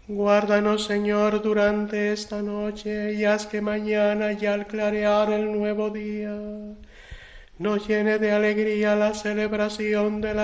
Guárdanos, Señor, durante esta noche y haz que mañana y al clarear el nuevo día nos llene de alegría la celebración de la